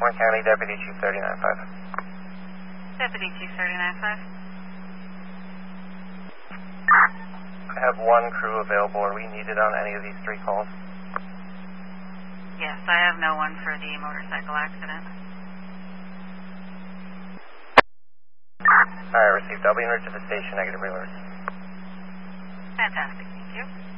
Orange County Deputy Chief 395. Deputy Chief 395. I have one crew available. Are we needed on any of these three calls? Yes, I have no one for the motorcycle accident. Alright, received. I'll be en route to the station. Negative reverse. Fantastic, thank you.